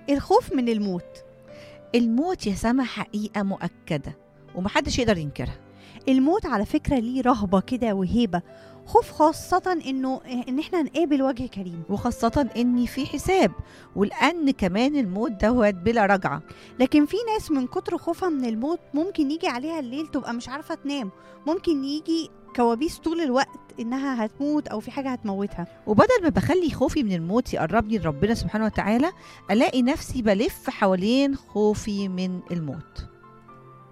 الخوف من الموت. الموت يا سما حقيقة مؤكدة ومحدش يقدر ينكرها. الموت على فكرة ليه رهبة كده وهيبة، خوف خاصة إن إحنا نقابل وجه كريم، وخاصة إن في حساب، ولأن كمان الموت دوت بلا رجعة. لكن في ناس من كتر خوفها من الموت ممكن يجي عليها الليل تبقى مش عارفة تنام، ممكن يجي كوابيس طول الوقت إنها هتموت أو في حاجة هتموتها. وبدل ما بخلي خوفي من الموت يقربني لربنا سبحانه وتعالى، ألاقي نفسي بلف حوالين خوفي من الموت.